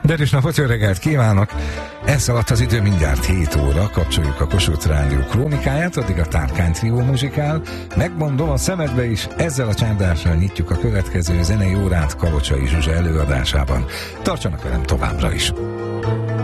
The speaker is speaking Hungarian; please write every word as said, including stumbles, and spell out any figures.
Derűs napot, jó reggelt kívánok! Elszaladt az idő, mindjárt hét óra, kapcsoljuk a Kossuth Rádió krónikáját, addig a Tárkány Trió muzsikál. Megmondom a szemedbe is, ezzel a csárdással nyitjuk a következő zenei órát Kalocsai Zsuzsa előadásában. Tartsanak velem továbbra is!